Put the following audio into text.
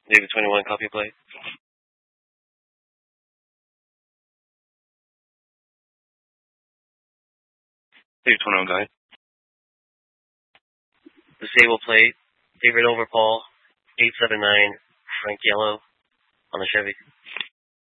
David 21, copy plate. David 21, go ahead. Disable plate. David over Paul. 879, Frank Yellow on the Chevy.